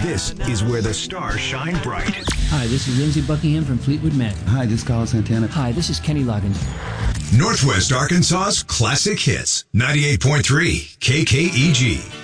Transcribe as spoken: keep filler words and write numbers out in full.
This is where the stars shine bright. Hi, this is Lindsey Buckingham from Fleetwood Mac. Hi, this is Carlos Santana. Hi, this is Kenny Loggins. Northwest Arkansas's classic hits. ninety-eight point three K K E G.